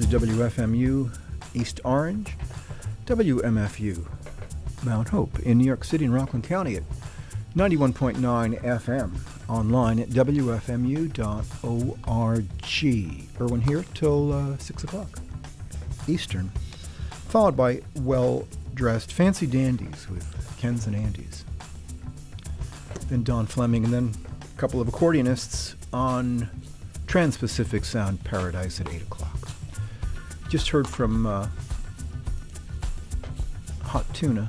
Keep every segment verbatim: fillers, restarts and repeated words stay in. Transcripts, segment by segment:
is W F M U East Orange, W M F U Mount Hope in New York City and Rockland County at ninety-one point nine F M, online at W F M U dot org. Irwin here till uh, six o'clock Eastern, followed by well-dressed fancy dandies with Kens and Andys. Then Don Fleming, and then a couple of accordionists on Trans-Pacific Sound Paradise at eight o'clock. Just heard from uh, Hot Tuna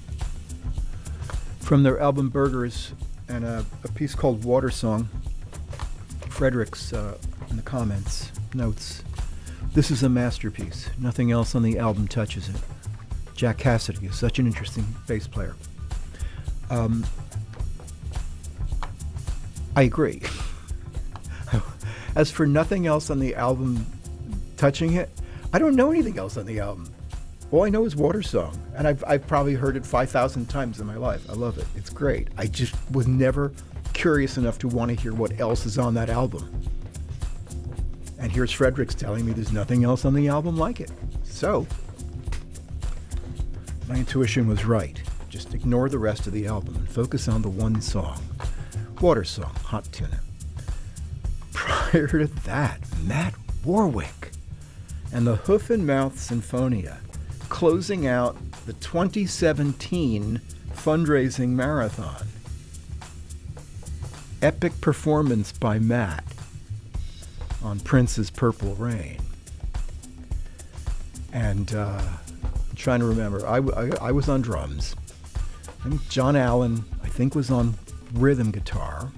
from their album Burgers, and a, a piece called Water Song. Frederick's uh, in the comments notes, "This is a masterpiece. Nothing else on the album touches it. Jack Cassidy is such an interesting bass player." Um, I agree. As for nothing else on the album touching it, I don't know anything else on the album. All I know is Water Song, and I've, I've probably heard it five thousand times in my life. I love it. It's great. I just was never curious enough to want to hear what else is on that album. And here's Fredericks telling me there's nothing else on the album like it. So, my intuition was right. Just ignore the rest of the album and focus on the one song. Water Song, Hot Tuna. Prior to that, Matt Warwick and the Hoof and Mouth Sinfonia, closing out the twenty seventeen fundraising marathon. Epic performance by Matt on Prince's Purple Rain. And uh, I'm trying to remember, I, I, I was on drums. I think John Allen, I think, was on rhythm guitar.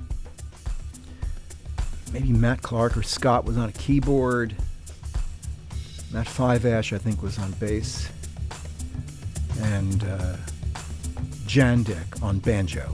Maybe Matt Clark or Scott was on a keyboard. Matt Five-Ash, I think, was on bass. And uh, Jandek on banjo.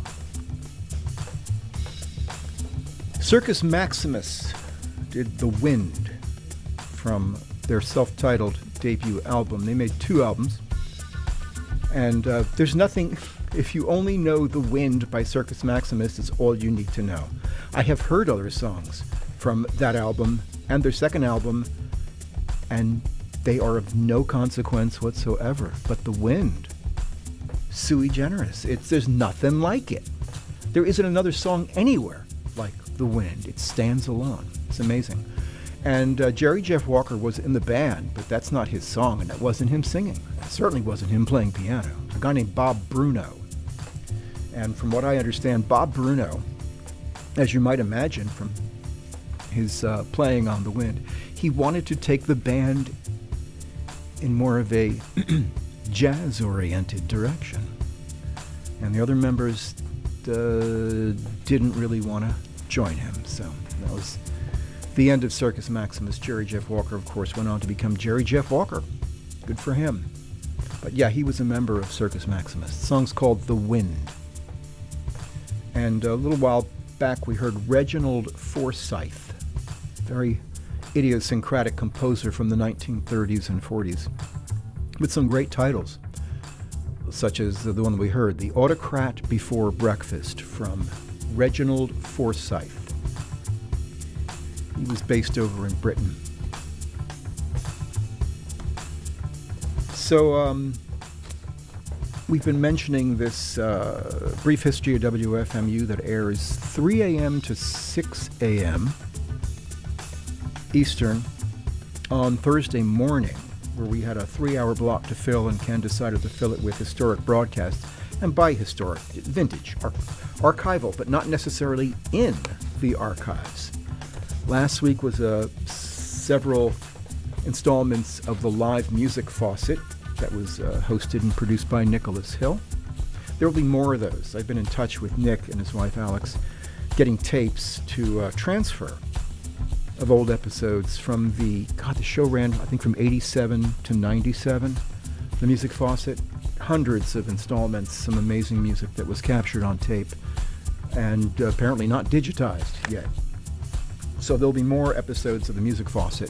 Circus Maximus did The Wind from their self-titled debut album. They made two albums. And uh, there's nothing... If you only know The Wind by Circus Maximus, it's all you need to know. I have heard other songs from that album and their second album, and they are of no consequence whatsoever. But The Wind, sui generis. It's, there's nothing like it. There isn't another song anywhere like The Wind. It stands alone. It's amazing. And uh, Jerry Jeff Walker was in the band, but that's not his song, and that wasn't him singing. It certainly wasn't him playing piano. A guy named Bob Bruno. And from what I understand, Bob Bruno, as you might imagine from his uh, playing on The Wind, he wanted to take the band in more of a jazz-oriented direction. And the other members uh, didn't really want to join him. So that was the end of Circus Maximus. Jerry Jeff Walker, of course, went on to become Jerry Jeff Walker. Good for him. But yeah, he was a member of Circus Maximus. The song's called The Wind. And a little while back, we heard Reginald Forsyth, very idiosyncratic composer from the nineteen thirties and forties, with some great titles, such as the one we heard, The Autocrat Before Breakfast, from Reginald Forsyth. He was based over in Britain. So, um... we've been mentioning this uh, brief history of W F M U that airs three a.m. to six a.m. Eastern on Thursday morning, where we had a three-hour block to fill, and Ken decided to fill it with historic broadcasts. And by historic, vintage, ar- archival, but not necessarily in the archives. Last week was uh, several installments of the live music faucet that was uh, hosted and produced by Nicholas Hill. There will be more of those. I've been in touch with Nick and his wife Alex, getting tapes to uh, transfer of old episodes from the, God, the show ran, I think, from eighty-seven to ninety-seven, the music faucet. Hundreds of installments, some amazing music that was captured on tape and uh, apparently not digitized yet. So there'll be more episodes of the music faucet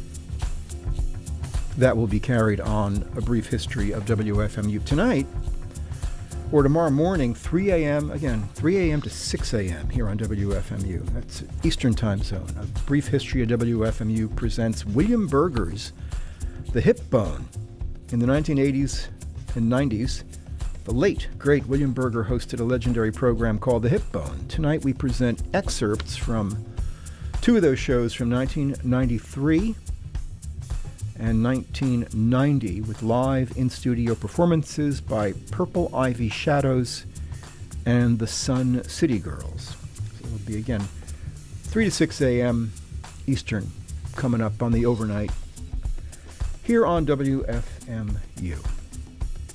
that will be carried on A Brief History of W F M U tonight, or tomorrow morning, three a.m., again, three a.m. to six a.m. here on W F M U. That's Eastern Time Zone. A Brief History of W F M U presents William Burger's The Hip Bone. In the nineteen eighties and nineties, the late, great William Berger hosted a legendary program called The Hip Bone. Tonight we present excerpts from two of those shows from nineteen ninety-three and nineteen ninety with live in-studio performances by Purple Ivy Shadows and the Sun City Girls. So it'll be, again, three to six a.m. Eastern coming up on the overnight here on W F M U.